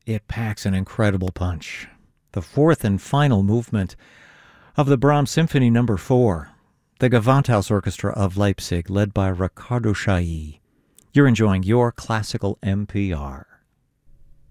it packs an incredible punch. The fourth and final movement of the Brahms Symphony No. 4, the Gewandhaus Orchestra of Leipzig, led by Riccardo Chailly. You're enjoying your classical NPR.